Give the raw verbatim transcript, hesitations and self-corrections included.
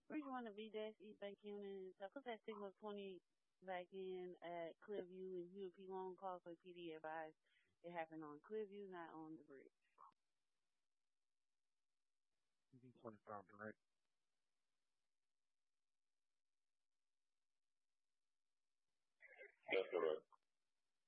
Bridgewater, B-Dash, East Bank Union. So put that signal twenty back in at Clearview and U P one call for P D advised it happened on Clearview, not on the bridge. twenty-five, right? That's correct.